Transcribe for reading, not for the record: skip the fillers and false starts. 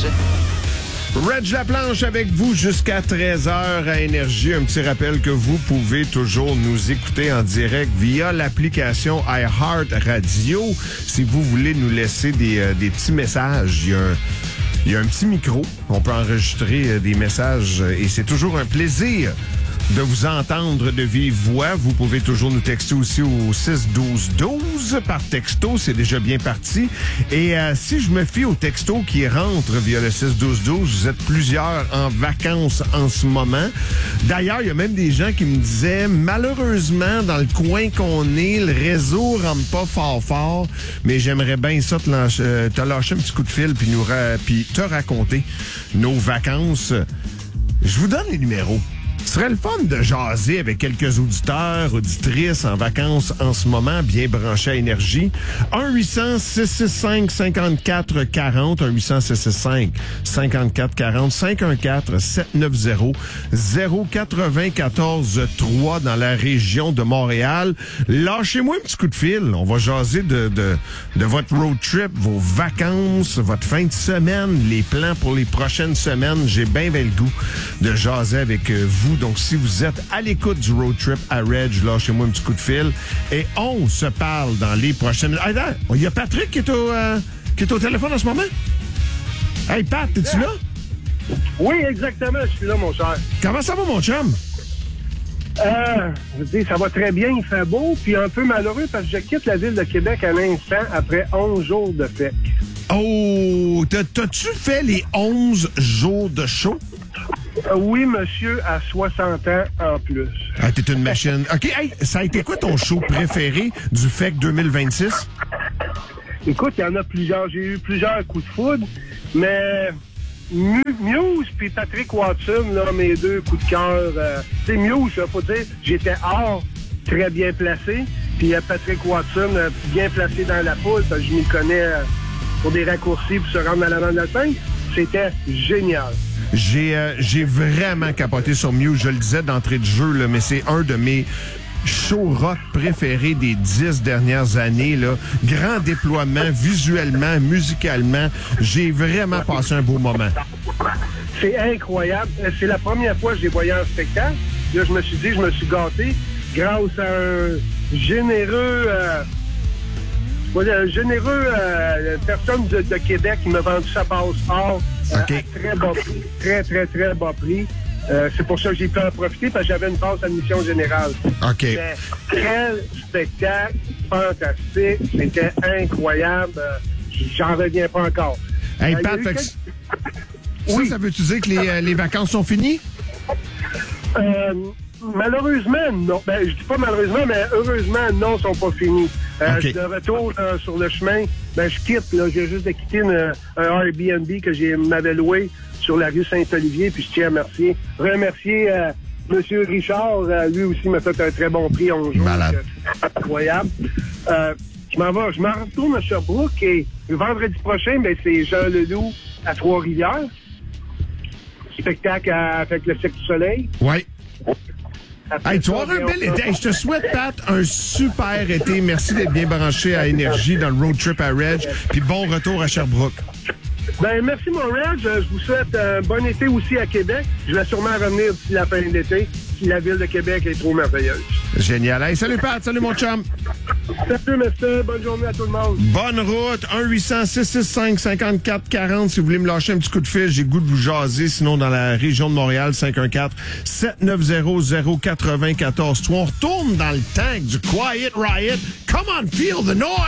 succès. Reg Laplanche avec vous jusqu'à 13h à Énergie. Un petit rappel que vous pouvez toujours nous écouter en direct via l'application iHeart Radio. Si vous voulez nous laisser des petits messages, il y a un petit micro. On peut enregistrer des messages et c'est toujours un plaisir de vous entendre de vive voix. Vous pouvez toujours nous texter aussi au 6-12-12 par texto. C'est déjà bien parti. Et si je me fie au texto qui rentre via le 6-12-12, vous êtes plusieurs en vacances en ce moment. D'ailleurs, il y a même des gens qui me disaient, malheureusement, dans le coin qu'on est, le réseau rentre pas fort, mais j'aimerais bien ça te lâcher un petit coup de fil puis te raconter nos vacances. Je vous donne les numéros. Ce serait le fun de jaser avec quelques auditeurs, auditrices en vacances en ce moment, bien branchés à Énergie. 1-800-665-5440, 1-800-665-5440, 514-790-094-3 dans la région de Montréal. Lâchez-moi un petit coup de fil. On va jaser de votre road trip, vos vacances, votre fin de semaine, les plans pour les prochaines semaines. J'ai bien le goût de jaser avec vous. Donc, si vous êtes à l'écoute du road trip à Reg, lâchez-moi un petit coup de fil. Et on se parle dans les prochaines... Attends, il y a Patrick qui est au téléphone en ce moment? Hey, Pat, es-tu là? Oui, exactement, je suis là, mon cher. Comment ça va, mon chum? Je dis, ça va très bien, il fait beau, puis un peu malheureux parce que je quitte la ville de Québec à l'instant après 11 jours de fête. Oh, t'as-tu fait les 11 jours de show? Oui, monsieur, à 60 ans en plus. Ah, t'es une machine. OK, hey, ça a été quoi ton show préféré du FEC 2026? Écoute, il y en a plusieurs. J'ai eu plusieurs coups de foudre, mais Muse puis Patrick Watson, là, mes deux coups de cœur. C'est Muse, faut dire, j'étais hors, très bien placé, puis Patrick Watson, bien placé dans la foule, parce que je m'y connais pour des raccourcis pour se rendre à l'avant de la scène. C'était génial. J'ai vraiment capoté sur Muse, je le disais d'entrée de jeu, là, mais c'est un de mes show rock préférés des 10 dernières années. Là. Grand déploiement, visuellement, musicalement. J'ai vraiment passé un beau moment. C'est incroyable. C'est la première fois que je les voyais en spectacle. Là, je me suis dit, je me suis gâté grâce à un généreux... personne de Québec qui m'a vendu sa passe or à très bas prix. Très, très, très bas prix. C'est pour ça que j'ai pu en profiter, parce que j'avais une passe admission générale. OK. Mais quel spectacle fantastique. C'était incroyable. J'en reviens pas encore. Hey, Pat, oui. Ça veut-tu dire que les vacances sont finies? Malheureusement, non. Ben, je dis pas malheureusement, mais heureusement, non, sont pas finis. Okay. De retour sur le chemin, ben, je quitte. Là, j'ai juste de quitter un Airbnb que m'avais loué sur la rue Saint-Olivier, puis je tiens à remercier M. Richard. Lui aussi m'a fait un très bon prix 11 jours. Malade. Incroyable. Je m'en retourne à Sherbrooke et le vendredi prochain, ben, c'est Jean Leloup à Trois-Rivières. Spectacle avec le Cirque du Soleil. Oui. Hey, tu vas avoir un bel été. Hey, je te souhaite, Pat, un super été. Merci d'être bien branché à Énergie dans le road trip à Reg. Puis bon retour à Sherbrooke. Ben, merci, mon Reg. Je vous souhaite un bon été aussi à Québec. Je vais sûrement revenir d'ici la fin de l'été, si la ville de Québec est trop merveilleuse. Génial. Hey, salut, Pat. Salut, mon chum. Salut, monsieur. Bonne journée à tout le monde. Bonne route. 1-800-665-5440. Si vous voulez me lâcher un petit coup de fil, j'ai le goût de vous jaser. Sinon, dans la région de Montréal, 514-790-094-3. On retourne dans le tank du Quiet Riot. Come on, feel the noise!